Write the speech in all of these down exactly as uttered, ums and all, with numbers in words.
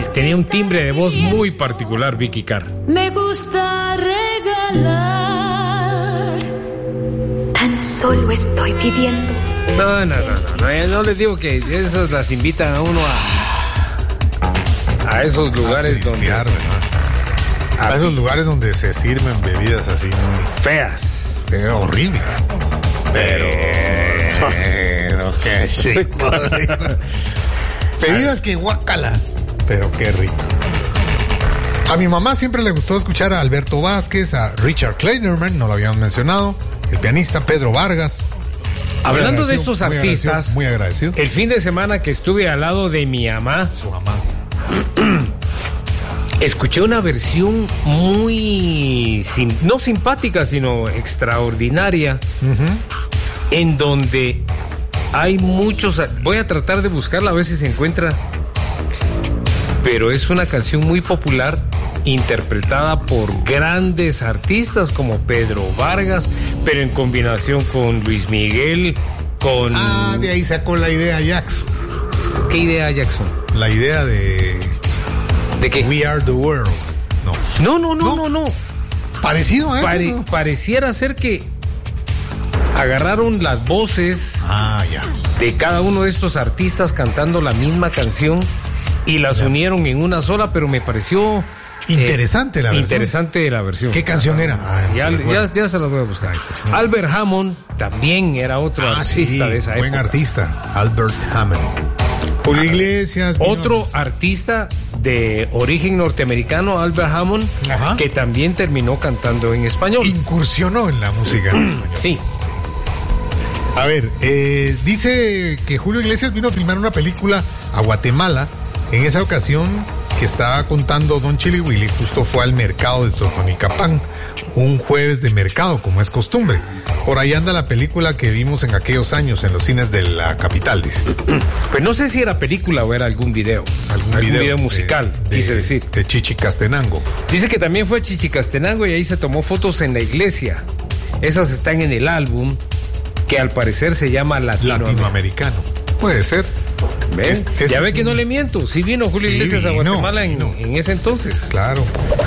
tenía un timbre de voz muy particular, Vicky Carr. Me gusta regalar, tan solo estoy pidiendo. No, no, no, no, no, no les digo que esas las invitan a uno a, a esos lugares a donde... ¿verdad? A, a esos lugares donde se sirven bebidas así muy feas, pero horribles. Pero... pero qué chico. Bebidas que guácala, pero qué rico. A mi mamá siempre le gustó escuchar a Alberto Vázquez, a Richard Kleinerman, no lo habíamos mencionado, el pianista Pedro Vargas. Hablando de estos muy artistas, muy agradecido. El fin de semana que estuve al lado de mi mamá, su mamá, escuché una versión muy, sim- no simpática, sino extraordinaria, uh-huh. en donde hay muchos. Voy a tratar de buscarla a ver si se encuentra, pero es una canción muy popular, interpretada por grandes artistas como Pedro Vargas, pero en combinación con Luis Miguel, con... Ah, de ahí sacó la idea Jackson. ¿Qué idea, Jackson? La idea de... ¿De qué? We Are the World. No. No, no, no, no, no. no. Parecido a eso, Pare- ¿no? Pareciera ser que agarraron las voces ah, ya. de cada uno de estos artistas cantando la misma canción y las ya. unieron en una sola, pero me pareció... Interesante eh, la versión. Interesante la versión. ¿Qué canción era? Ah, ya, ya, ya se las voy a buscar. No. Albert Hammond también era otro ah, artista sí, de esa buen época. Buen artista, Albert Hammond. Julio Iglesias. Otro vino... artista de origen norteamericano, Albert Hammond, Ajá. que también terminó cantando en español. Incursionó en la música en español. Sí. A ver, eh, dice que Julio Iglesias vino a filmar una película a Guatemala. En esa ocasión que estaba contando Don Chili Willy, justo fue al mercado de Totonicapán, un jueves de mercado, como es costumbre. Por ahí anda la película que vimos en aquellos años en los cines de la capital, dice. Pues no sé si era película o era algún video. Algún, algún video, video musical, de, quise de, decir. De Chichicastenango. Dice que también fue Chichicastenango y ahí se tomó fotos en la iglesia. Esas están en el álbum, que al parecer se llama Latinoamericano. Latinoamericano. Puede ser. ¿Ves? Es, ya ve que no le miento. Sí vino Julio sí, Iglesias a Guatemala no, en, en ese entonces. Claro.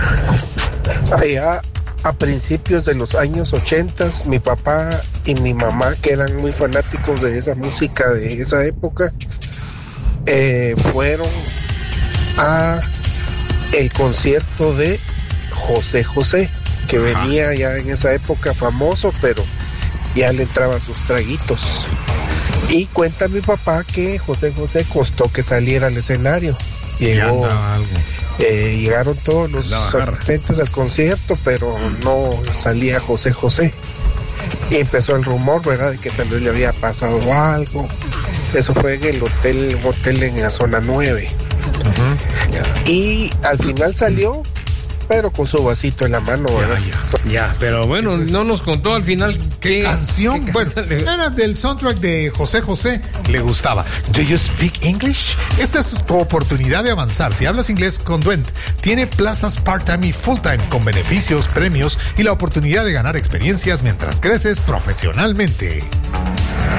Allá a principios de los años ochentas, mi papá y mi mamá, que eran muy fanáticos de esa música de esa época, eh, fueron a el concierto de José José, que Ajá. venía ya en esa época famoso, pero ya le entraban sus traguitos. Y cuenta mi papá que José José costó que saliera al escenario. Llegó, eh, llegaron todos los asistentes al concierto, pero no salía José José. Y empezó el rumor, ¿verdad?, de que tal vez le había pasado algo. Eso fue en el hotel, un hotel en la zona nueve. Uh-huh. Y al final salió, pero con su vasito en la mano, ¿verdad? Ya, ya. ya, pero bueno, no nos contó al final qué, ¿Qué canción. Qué bueno, le... era del soundtrack de José José. Le gustaba. Do you speak English? Esta es tu oportunidad de avanzar. Si hablas inglés con Duent, tiene plazas part-time y full-time con beneficios, premios y la oportunidad de ganar experiencias mientras creces profesionalmente.